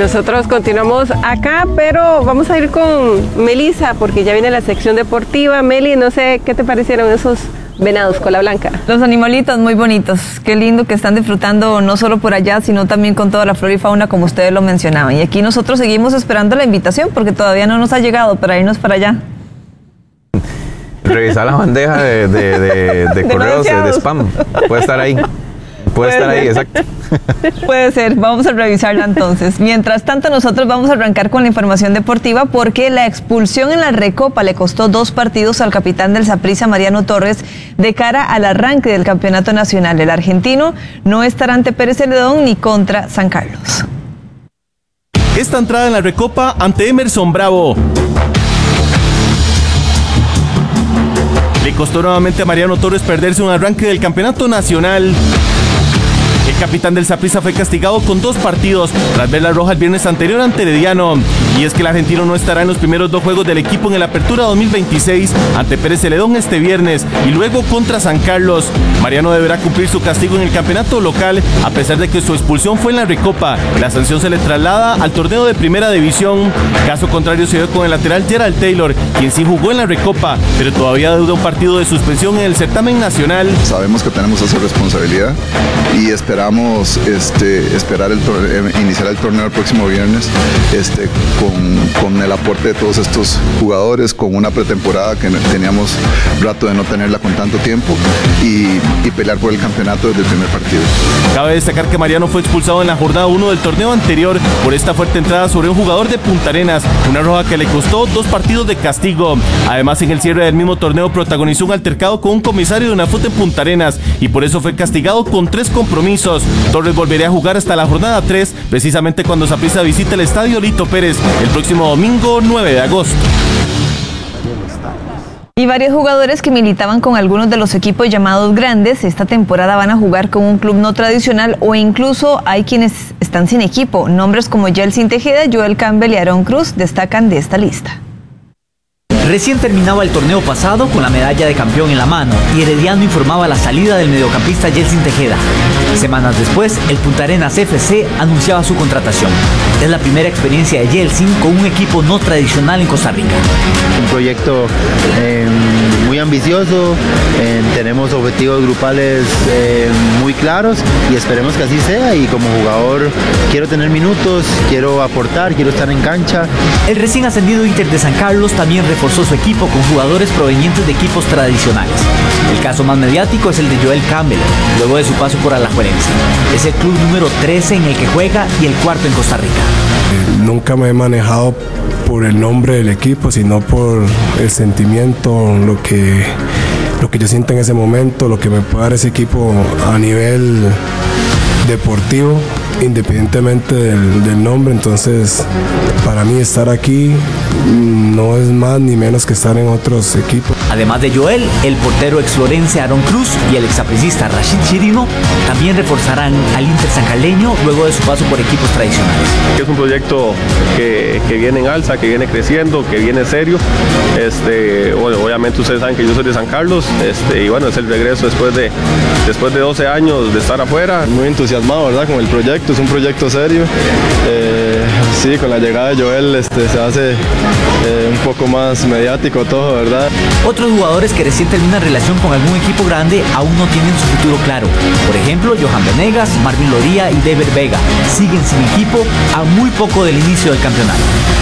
nosotros continuamos acá, pero vamos a ir con Melissa porque ya viene la sección deportiva. Meli, no sé qué te parecieron esos venados cola blanca. Los animalitos muy bonitos, qué lindo que están disfrutando no solo por allá, sino también con toda la flora y fauna como ustedes lo mencionaban. Y aquí nosotros seguimos esperando la invitación porque todavía no nos ha llegado para irnos para allá. Revisar la bandeja de correos de spam, puede estar ahí. Puede estar ahí, exacto. Puede ser, vamos a revisarla entonces. Mientras tanto, nosotros vamos a arrancar con la información deportiva porque la expulsión en la Recopa le costó 2 partidos al capitán del Saprissa, Mariano Torres, de cara al arranque del campeonato nacional. El argentino no estará ante Pérez Celedón ni contra San Carlos. Esta entrada en la Recopa ante Emerson Bravo le costó nuevamente a Mariano Torres perderse un arranque del campeonato nacional. El capitán del Saprissa fue castigado con 2 partidos tras ver la roja el viernes anterior ante Herediano. Y es que el argentino no estará en los primeros 2 juegos del equipo en el Apertura 2026 ante Pérez Celedón este viernes y luego contra San Carlos. Mariano deberá cumplir su castigo en el campeonato local a pesar de que su expulsión fue en la Recopa. La sanción se le traslada al torneo de Primera División. Caso contrario se dio con el lateral Gerald Taylor, quien sí jugó en la Recopa, pero todavía deuda un partido de suspensión en el certamen nacional. Sabemos que tenemos esa responsabilidad y esperamos iniciar el torneo el próximo viernes con el aporte de todos estos jugadores, con una pretemporada que teníamos rato de no tenerla con tanto tiempo y pelear por el campeonato desde el primer partido. Cabe destacar que Mariano fue expulsado en la jornada 1 del torneo anterior por esta fuerte entrada sobre un jugador de Punta Arenas, una roja que le costó 2 partidos de castigo. Además, en el cierre del mismo torneo protagonizó un altercado con un comisario de UNAFUT en Punta Arenas y por eso fue castigado con 3 compromisos. Torres volvería a jugar hasta la jornada 3, precisamente cuando Saprissa visita el estadio Lito Pérez el próximo domingo 9 de agosto. Y varios jugadores que militaban con algunos de los equipos llamados grandes esta temporada van a jugar con un club no tradicional o incluso hay quienes están sin equipo. Nombres como Yeltsin Tejeda, Joel Campbell y Aaron Cruz destacan de esta lista. Recién terminaba el torneo pasado con la medalla de campeón en la mano y Herediano informaba la salida del mediocampista Yeltsin Tejeda. Semanas después, el Punta Arenas FC anunciaba su contratación. Es la primera experiencia de Yeltsin con un equipo no tradicional en Costa Rica. Un proyecto muy ambicioso, tenemos objetivos grupales muy claros y esperemos que así sea y como jugador quiero tener minutos, quiero aportar, quiero estar en cancha. El recién ascendido Inter de San Carlos también reforzó su equipo con jugadores provenientes de equipos tradicionales. El caso más mediático es el de Joel Campbell, luego de su paso por Alajuelense. Es el club número 13 en el que juega y el 4º en Costa Rica. Nunca me he manejado por el nombre del equipo, sino por el sentimiento, lo que yo siento en ese momento, lo que me puede dar ese equipo a nivel deportivo, independientemente del nombre. Entonces, para mí estar aquí no es más ni menos que estar en otros equipos. Además de Joel, el portero ex-florense Aaron Cruz y el exapricista Rashid Chirino también reforzarán al Inter sancarleño luego de su paso por equipos tradicionales. Es un proyecto que viene en alza, que viene creciendo, que viene serio. Bueno, obviamente ustedes saben que yo soy de San Carlos y bueno, es el regreso después de 12 años de estar afuera. Muy entusiasmado, ¿verdad? Con el proyecto, es un proyecto serio. Sí, con la llegada de Joel se hace un poco más mediático todo, ¿verdad? Otros jugadores que recién terminan relación con algún equipo grande aún no tienen su futuro claro. Por ejemplo, Johan Venegas, Marvin Loría y Dever Vega siguen sin equipo a muy poco del inicio del campeonato.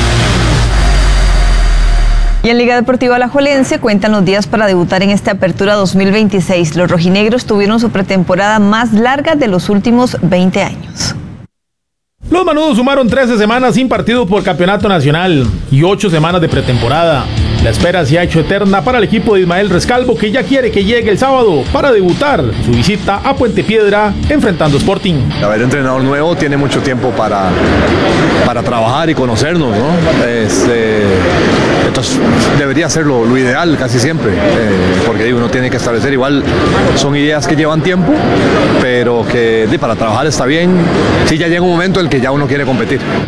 Y en Liga Deportiva Alajuelense cuentan los días para debutar en esta Apertura 2026. Los rojinegros tuvieron su pretemporada más larga de los últimos 20 años. Los manudos sumaron 13 semanas sin partido por campeonato nacional y 8 semanas de pretemporada. La espera se ha hecho eterna para el equipo de Ismael Rescalvo, que ya quiere que llegue el sábado para debutar su visita a Puente Piedra enfrentando Sporting. Haber entrenador nuevo tiene mucho tiempo para trabajar y conocernos, ¿no? Entonces debería ser lo ideal casi siempre, porque uno tiene que establecer, igual son ideas que llevan tiempo, pero que para trabajar está bien. Sí, ya llega un momento en el que ya uno quiere competir.